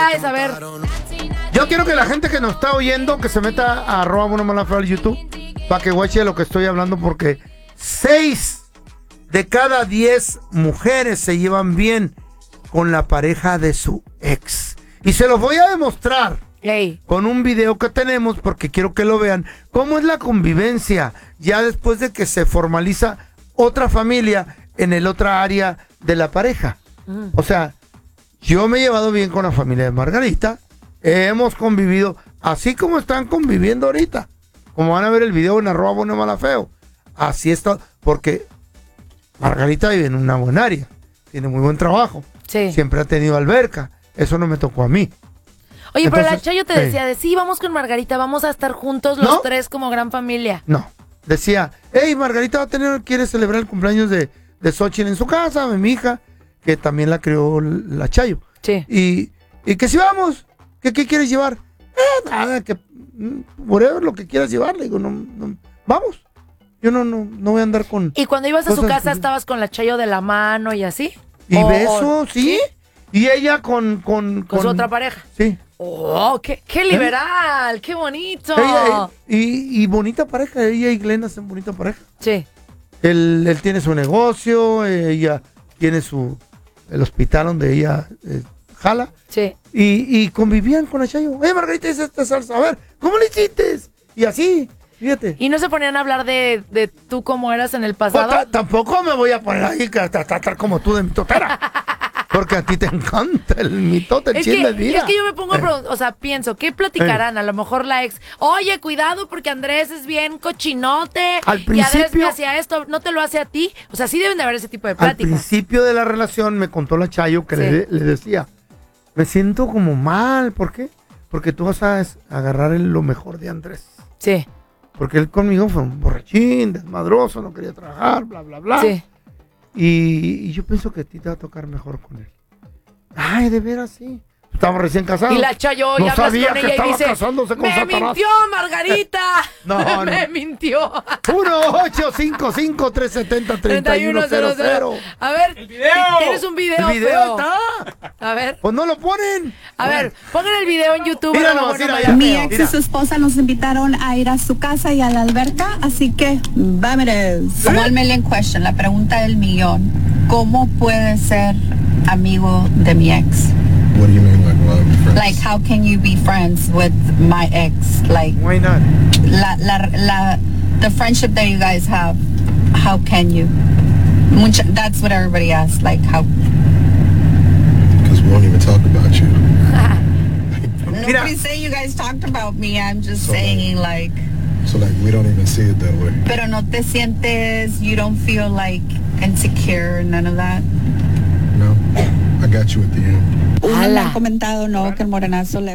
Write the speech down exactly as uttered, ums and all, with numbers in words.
A ver. Yo quiero que la gente que nos está oyendo, que se meta a arroba Bueno Mala Feo al YouTube, para que guache lo que estoy hablando, porque seis de cada diez mujeres se llevan bien con la pareja de su ex. Y se los voy a demostrar Hey. con un video que tenemos, porque quiero que lo vean, cómo es la convivencia ya después de que se formaliza otra familia en el otra área de la pareja. Mm. O sea, yo me he llevado bien con la familia de Margarita, hemos convivido así como están conviviendo ahorita, como van a ver el video en arroba Bueno Mala Feo. Así está, porque Margarita vive en una buena área, tiene muy buen trabajo, sí. Siempre ha tenido alberca, eso no me tocó a mí. Oye, Entonces, pero la Chayo te decía de sí, vamos con Margarita, vamos a estar juntos los ¿No? tres como gran familia. No, decía, hey, Margarita va a tener, quiere celebrar el cumpleaños de, de Xochitl en su casa, mi hija, que también la crió la Chayo. Sí. Y, y que si vamos, ¿qué, qué quieres llevar? Eh, nada, que whatever, lo que quieras llevar, le digo, no, no, vamos. Yo no, no, no voy a andar con... ¿Y cuando ibas a su casa así. Estabas con la Chayo de la mano y así? Y o, beso, o, ¿sí? Y ella con... Con, con su otra pareja. Sí. ¡Oh, qué, qué liberal! ¿Eh? ¡Qué bonito! Ella, y, y bonita pareja, ella y Glenn hacen bonita pareja. Sí. Él, él tiene su negocio, ella tiene su... el hospital donde ella eh, jala. Sí. Y, y convivían con la Chayo. ¡Eh, Margarita, hice esta salsa! A ver, ¿cómo le hiciste? Y así, fíjate. ¿Y no se ponían a hablar de, de tú cómo eras en el pasado? Pues, tampoco me voy a poner ahí a tratar como tú de mitotera. Porque a ti te encanta el mitote, el es chisme que, de vida. Es que yo me pongo a preguntar, o sea, pienso, ¿qué platicarán? A lo mejor la ex, oye, cuidado porque Andrés es bien cochinote. Al principio, y Andrés me hacía esto, ¿no te lo hace a ti? O sea, sí deben de haber ese tipo de al pláticas. principio de la relación me contó la Chayo que Sí. le, le decía, me siento como mal, ¿por qué? Porque tú vas a es- agarrar el- lo mejor de Andrés. Sí. Porque él conmigo fue un borrachín, desmadroso, no quería trabajar, bla, bla, bla. Sí. Y, y yo pienso que a ti te va a tocar mejor con él. Ay, de veras, sí. Estamos recién casados. Y la Chayo no y hablas sabía con que ella y estaba dice, casándose con ¡me Satanás! mintió, Margarita! No, no. ¡Me mintió! uno ocho cinco cinco, tres siete cero, tres uno cero cero. A ver, ¡El video! ¿tienes un video? El video feo? está. A ver, Pues no lo ponen. a ver, pongan el video en YouTube. Mira arroba nomás, Bueno mira, Mala Mi Feo. ex Mira. y su esposa nos invitaron a ir a su casa y a la alberca, así que vámonos. Como el million question, la pregunta del millón. ¿Cómo puede ser amigo de mi ex? What do you mean, like, why are we friends? Like, how can you be friends with my ex? Like, Why not? la, la, la, the friendship that you guys have, how can you? Mucha, that's what everybody asks, like, how? Because we won't even talk about you. Mira. Nobody's saying you guys talked about me, I'm just So, saying, like, So, like, we don't even see it that way. pero no te sientes, you don't feel, like, insecure, none of that? No? I got you at the end. Uno me Ala. ha comentado, no, que el morenazo le